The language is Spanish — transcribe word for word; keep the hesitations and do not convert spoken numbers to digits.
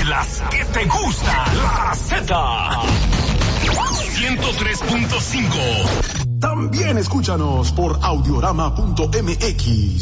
las que te gusta, la Z. ciento tres punto cinco. También escúchanos por audiorama punto m x.